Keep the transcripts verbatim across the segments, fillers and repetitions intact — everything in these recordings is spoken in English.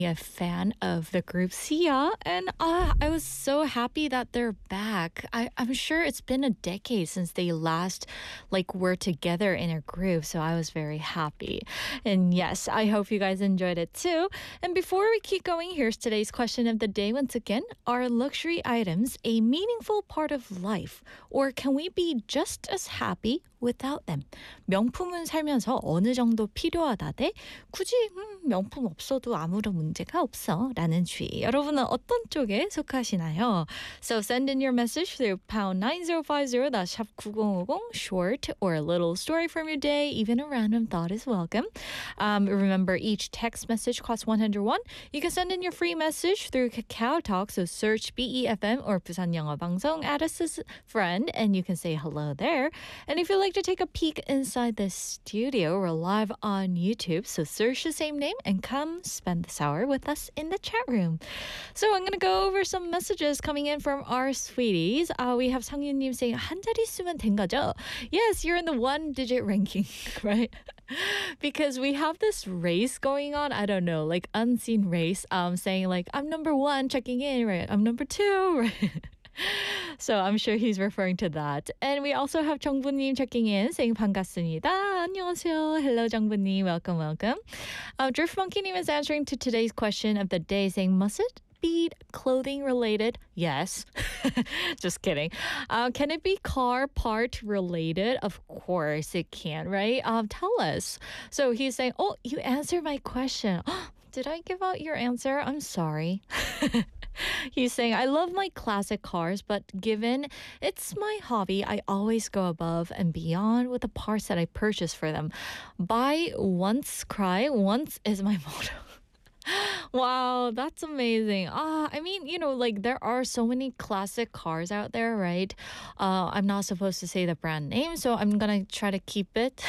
a fan of the group Sia, and uh, I was so happy that they're back. I, I'm sure it's been a decade since they last like were together in a group, so I was very happy. And yes, I hope you guys enjoyed it too. And before we keep going, here's today's question of the day once again. Are luxury items a meaningful part of life, or can we be just as happy without them? 명품은 살면서 어느 정도 필요하다 대 굳이 음, 명품 없어도 아무런 문제가 없어 라는 주의. 여러분은 어떤 쪽에 속하시나요? So send in your message through pound nine zero five zero, that's 샵 구공오공, short or a little story from your day, even a random thought is welcome. Um, remember, each text message costs one hundred won. You can send in your free message through Kakao Talk, so search B E F M or 부산 영어 방송, add us as a friend, and you can say hello there. And if you'd like to take a peek inside the studio, we're live on YouTube, so search the same name and come spend this hour with us in the chat room. So I'm going to go over some messages coming in from our sweeties. Uh, we have 상윤님 saying, 한 자리 쓰면 된 거죠? Yes, you're in the one-digit ranking, right? Because we have this race going on, I don't know, like unseen race, um, saying like, I'm number one, checking in, right? I'm number two, right? So I'm sure he's referring to that. And we also have 정부님 checking in, saying 반갑습니다. 안녕하세요. Hello, 정부님. Welcome, welcome. Uh, Drift Monkey님 is answering to today's question of the day, saying, must it be clothing related? Yes. Just kidding. Uh, can it be car part related? Of course it can, right? Um, tell us. So he's saying, oh, you answered my question. Did I give out your answer? I'm sorry. He's saying, I love my classic cars, but given it's my hobby, I always go above and beyond with the parts that I purchase for them. Buy once, cry once is my motto. Wow, that's amazing. Ah, I mean, you know, like there are so many classic cars out there, right? Uh, I'm not supposed to say the brand name, so I'm gonna try to keep it.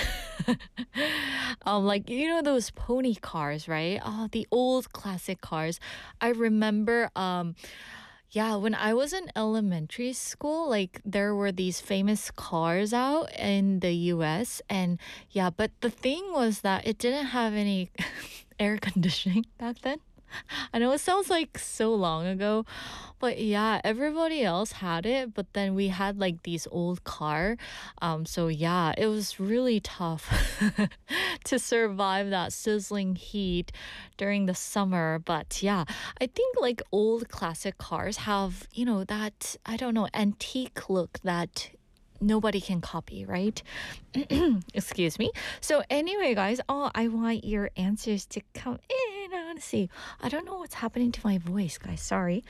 um, like you know those pony cars, right? Oh, the old classic cars. I remember. Um, Yeah, when I was in elementary school, like there were these famous cars out in the U S. And yeah, but the thing was that it didn't have any air conditioning back then. I know it sounds like so long ago, but yeah, everybody else had it, but then we had like these old car. Um, so yeah, it was really tough to survive that sizzling heat during the summer. But yeah, I think like old classic cars have, you know, that, I don't know, antique look that nobody can copy, right? Excuse me. So anyway, guys, oh, I want your answers to come in. I want to see. I don't know what's happening to my voice, guys. Sorry.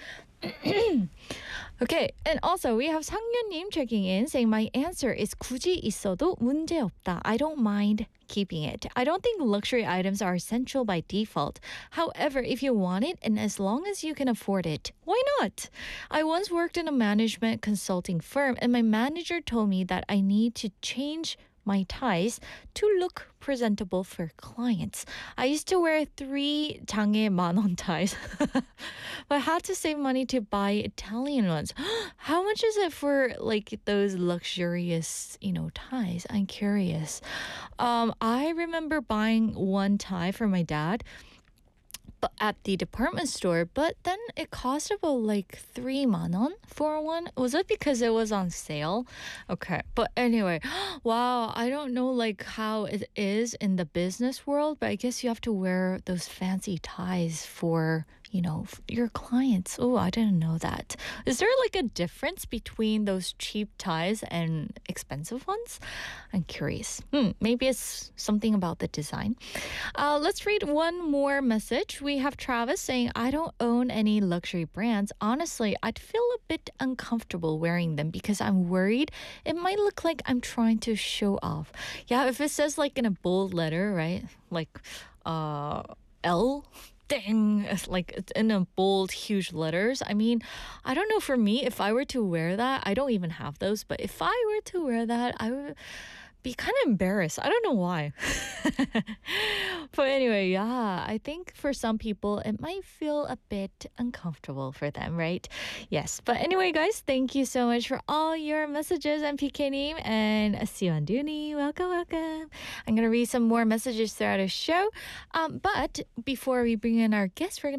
Okay, and also we have 상윤님 checking in saying my answer is 굳이 있어도 문제 없다. I don't mind keeping it. I don't think luxury items are essential by default. However, if you want it and as long as you can afford it, why not? I once worked in a management consulting firm and my manager told me that I need to change my ties to look presentable for clients. I used to wear three 장에 만원 ties, but had to save money to buy Italian ones. How much is it for like those luxurious, you know, ties? I'm curious. Um, I remember buying one tie for my dad but at the department store, but then it cost about like three 만원 for one. Was it because it was on sale? Okay, but anyway, wow, I don't know like how it is in the business world, but I guess you have to wear those fancy ties for, you know, your clients. Oh, I didn't know that. Is there like a difference between those cheap ties and expensive ones? I'm curious. Hmm, maybe it's something about the design. Uh, let's read one more message. We have Travis saying, I don't own any luxury brands. Honestly, I'd feel a bit uncomfortable wearing them because I'm worried it might look like I'm trying to show off. Yeah, if it says like in a bold letter, right? Like uh, L, dang, it's like it's in a bold, huge letters. I mean, I don't know, for me, if I were to wear that, I don't even have those, but if I were to wear that, I would be kind of embarrassed. I don't know why. But anyway, yeah, I think for some people, it might feel a bit uncomfortable for them, right? Yes. But anyway, guys, thank you so much for all your messages and P K name and Siwanduni. Welcome, welcome. I'm going to read some more messages throughout the show. Um, but before we bring in our guests, we're going